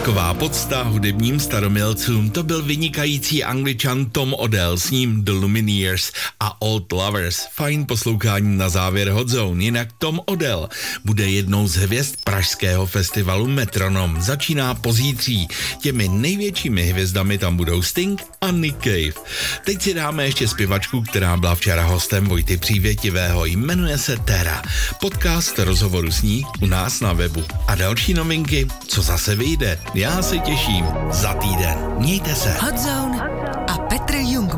Taková podsta hudebním staromilcům, to byl vynikající Angličan Tom Odell, s ním The Lumineers a Old Lovers. Fajn poslouchání na závěr Hot Zone, jinak Tom Odell bude jednou z hvězd pražského festivalu Metronom. Začíná pozítří. Těmi největšími hvězdami tam budou Sting a Nick Cave. Teď si dáme ještě zpěvačku, která byla včera hostem Vojty Přívětivého. Jmenuje se Tera. Podcast rozhovoru s ní u nás na webu. A další novinky, co zase vyjde. Já se těším za týden. Mějte se. Hot Zone a Petr Jung.